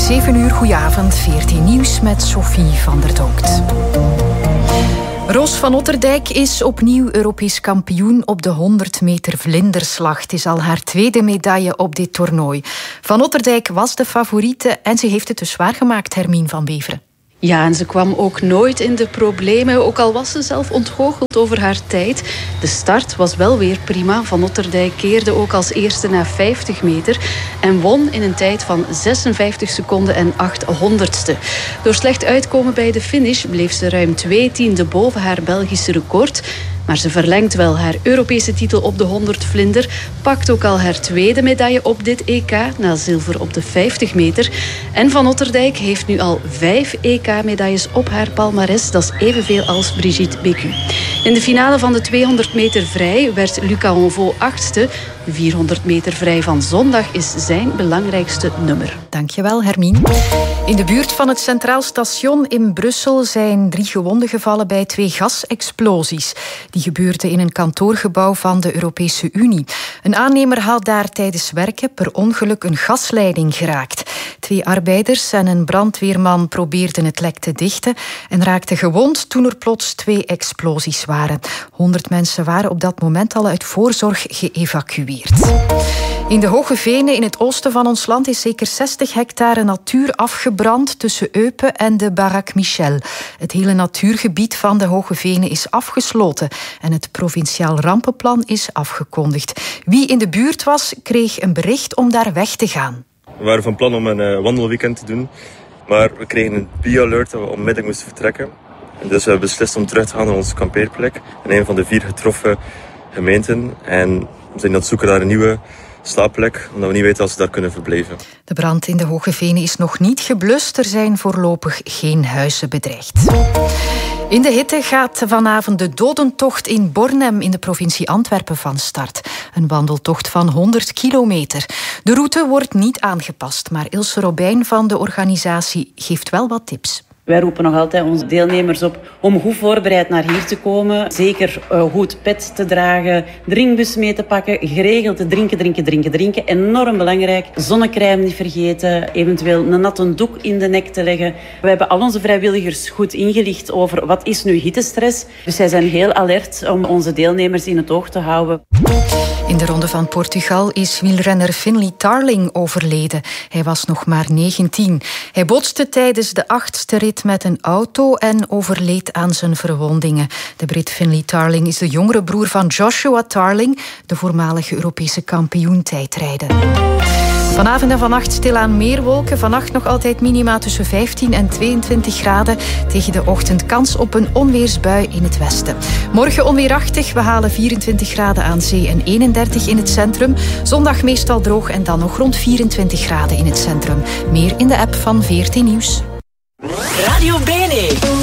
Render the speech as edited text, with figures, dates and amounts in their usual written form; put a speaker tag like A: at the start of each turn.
A: 7 uur, goedenavond, 14 nieuws met Sophie van der Donkt. Roos van Otterdijk is opnieuw Europees kampioen op de 100 meter vlinderslag. Het is al haar tweede medaille op dit toernooi. Van Otterdijk was de favoriete en ze heeft het dus waargemaakt, Hermine van Beveren.
B: Ja, en ze kwam ook nooit in de problemen, ook al was ze zelf ontgoocheld over haar tijd. De start was wel weer prima. Van Otterdijk keerde ook als eerste na 50 meter en won in een tijd van 56 seconden en 800ste. Door slecht uitkomen bij de finish bleef ze ruim 2 tienden boven haar Belgische record. Maar ze verlengt wel haar Europese titel op de 100 vlinder, pakt ook al haar tweede medaille op dit EK, na zilver op de 50 meter. En Van Otterdijk heeft nu al 5 EK-medailles op haar palmares. Dat is evenveel als Brigitte Bécu. In de finale van de 200 meter vrij werd Lucas Onvaux 8e. De 400 meter vrij van zondag is zijn belangrijkste nummer.
A: Dankjewel, Hermine. In de buurt van het Centraal Station in Brussel zijn 3 gewonden gevallen bij 2 gasexplosies. Die gebeurden in een kantoorgebouw van de Europese Unie. Een aannemer had daar tijdens werken per ongeluk een gasleiding geraakt. 2 arbeiders en een brandweerman probeerden het lek te dichten en raakten gewond toen er plots 2 explosies waren. 100 mensen waren op dat moment al uit voorzorg geëvacueerd. In de Hoge Venen in het oosten van ons land is zeker 60 hectare natuur afgebrand tussen Eupen en de Barak Michel. Het hele natuurgebied van de Hoge Venen is afgesloten en het provinciaal rampenplan is afgekondigd. Wie in de buurt was, kreeg een bericht om daar weg te gaan.
C: We waren van plan om een wandelweekend te doen, maar we kregen een bio-alert dat we onmiddellijk moesten vertrekken. En dus we hebben beslist om terug te gaan naar onze kampeerplek in een van de 4 getroffen gemeenten. En we zijn aan het zoeken naar een nieuwe slaapplek, omdat we niet weten als we daar kunnen verblijven.
A: De brand in de Hoge Venen is nog niet geblust. Er zijn voorlopig geen huizen bedreigd. In de hitte gaat vanavond de dodentocht in Bornem in de provincie Antwerpen van start. Een wandeltocht van 100 kilometer. De route wordt niet aangepast, maar Ilse Robijn van de organisatie geeft wel wat tips.
D: Wij roepen nog altijd onze deelnemers op om goed voorbereid naar hier te komen. Zeker goed pet te dragen, drinkbus mee te pakken, geregeld te drinken. Enorm belangrijk. Zonnecrème niet vergeten, eventueel een natte doek in de nek te leggen. We hebben al onze vrijwilligers goed ingelicht over wat is nu hittestress. Dus zij zijn heel alert om onze deelnemers in het oog te houden.
A: In de Ronde van Portugal is wielrenner Finlay Tarling overleden. Hij was nog maar 19. Hij botste tijdens de 8e rit met een auto en overleed aan zijn verwondingen. De Brit Finlay Tarling is de jongere broer van Joshua Tarling, de voormalige Europese kampioen tijdrijden. Vanavond en vannacht stilaan meer wolken. Vannacht nog altijd minima tussen 15 en 22 graden. Tegen de ochtend kans op een onweersbui in het westen. Morgen onweerachtig. We halen 24 graden aan zee en 31 in het centrum. Zondag meestal droog en dan nog rond 24 graden in het centrum. Meer in de app van VRT Nieuws.
E: Radio Bene.